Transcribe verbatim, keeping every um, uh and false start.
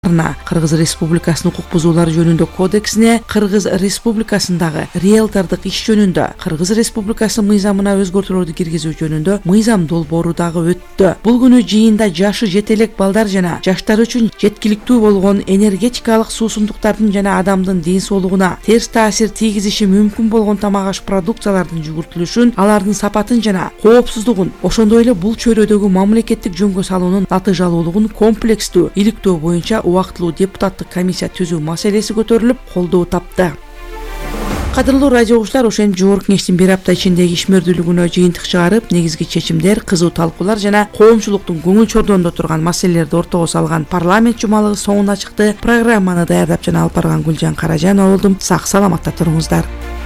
Кыргыз Республикасынын укук бузуулар жөнүндө кодексине, Кыргыз Республикасындагы риэлтордук иш жөнүндө, Кыргыз Республикасы мыйзамына өзгөртүүлөрдү киргизүү жөнүндө мыйзам долбоору дагы өттү. Бул күнү жыйында жашы жете элек балдар жана жаштар үчүн жеткиликтүү болгон энергетикалык суусундуктардын жана адамдын ден соолугуна терс таасир тийгизиши мүмкүн болгон тамак аш продукциялардын жүгүртүлүшүн, алардын сапатын жана коопсуздугун, ошондой эле бул чөйрөдөгү мамлекеттик жөнгө салуунун натыйжалуулугун комплекстүү иликтөө боюнча убактылуу депутаттык комиссия түзүү маселеси көтөрүлүп, колдоо тапты. Кадырлуу радио угуучулар, ошентип жогорку кеңештин бир апта ичиндеги ишмердүүлүгүнө жыйынтык чыгарып, негизги чечимдер, кызуу талкуулар жана коомчулуктун көңүл чордондо турган маселелерди ортого салган парламент жумалыгы соңуна чыкты. Программаны даярдап жана алып барган Гүлжан Каражанова болдум. Сак саламатта туруңуздар.